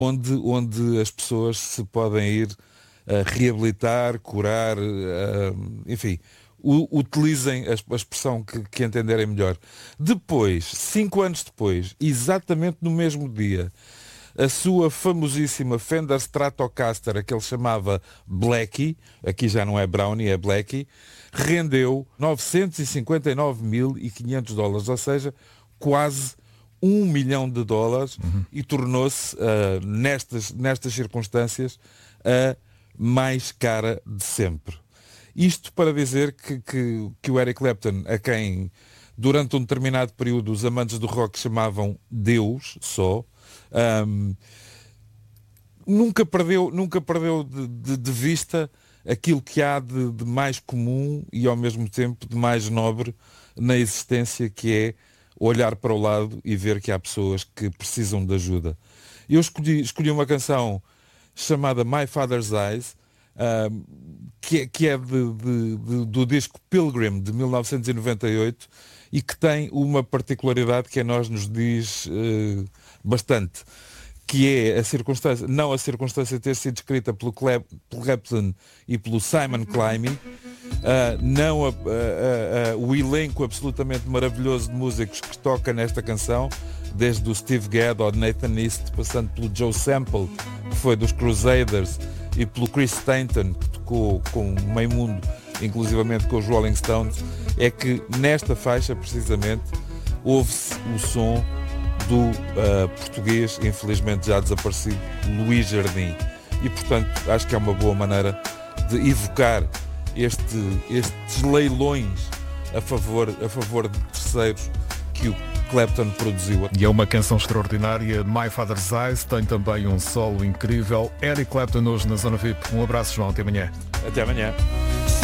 onde as pessoas se podem ir reabilitar, curar, enfim, utilizem a expressão que entenderem melhor. Depois, 5 anos depois, exatamente no mesmo dia, a sua famosíssima Fender Stratocaster, a que ele chamava Blackie, aqui já não é Brownie, é Blackie, rendeu 959.500 dólares, ou seja, quase $1 milhão, e tornou-se, nestas circunstâncias, a mais cara de sempre. Isto para dizer que o Eric Clapton, a quem durante um determinado período os amantes do rock chamavam Deus só, nunca perdeu de vista aquilo que há de mais comum e ao mesmo tempo de mais nobre na existência, que é olhar para o lado e ver que há pessoas que precisam de ajuda. Eu escolhi uma canção chamada My Father's Eyes, que é do disco Pilgrim de 1998 e que tem uma particularidade que a nós nos diz bastante, que é a circunstância de ter sido escrita pelo Clapton e pelo Simon Climie, não o elenco absolutamente maravilhoso de músicos que toca nesta canção, desde o Steve Gadd ou Nathan East, passando pelo Joe Sample, que foi dos Crusaders, e pelo Chris Stanton, que tocou com o meio mundo, inclusivamente com os Rolling Stones, é que nesta faixa, precisamente, ouve-se o som do português, infelizmente já desaparecido, Luís Jardim. E, portanto, acho que é uma boa maneira de evocar estes leilões a favor de terceiros que o Clapton produziu. E é uma canção extraordinária. My Father's Eyes tem também um solo incrível. Eric Clapton hoje na Zona VIP. Um abraço, João. Até amanhã. Até amanhã.